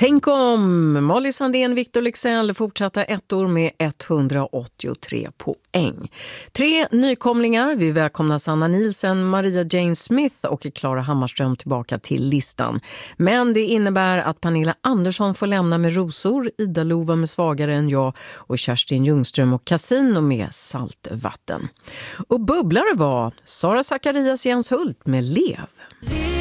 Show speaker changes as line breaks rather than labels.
Tänk om Molly Sandén, Victor Leksell fortsatta ettor med 183 poäng. 3 nykomlingar. Vi välkomnar Sanna Nielsen, Maria Jane Smith och Klara Hammarström tillbaka till listan. Men det innebär att Pernilla Andersson får lämna med rosor, Ida Lova med Svagare än jag och Kerstin Ljungström och Casino med Saltvatten. Och bubblare var Sara Zacharias Jens Hult med Lev.